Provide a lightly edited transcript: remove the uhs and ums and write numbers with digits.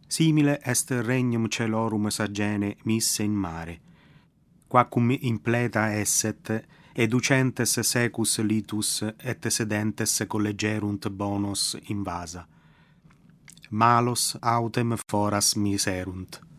Simile est regnum celorum sagene misse in mare, quacum impleta esset, educentes secus litus et sedentes collegerunt bonos invasa. Malos autem foras miserunt.